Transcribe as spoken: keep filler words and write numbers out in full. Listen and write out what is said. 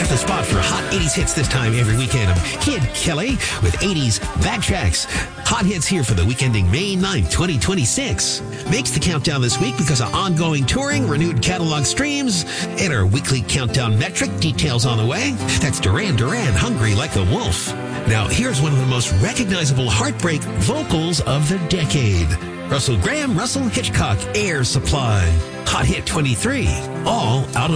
Check the spot for hot eighties hits this time every weekend. I'm Kid Kelly with eighties Backtracks. Hot hits here for the week ending May ninth, twenty twenty-six. Makes the countdown this week because of ongoing touring, renewed catalog streams, and our weekly countdown metric. Details on the way. That's Duran Duran, Hungry Like a Wolf. Now, here's one of the most recognizable heartbreak vocals of the decade. Russell Graham, Russell Hitchcock, Air Supply. Hot Hit twenty-three. All out of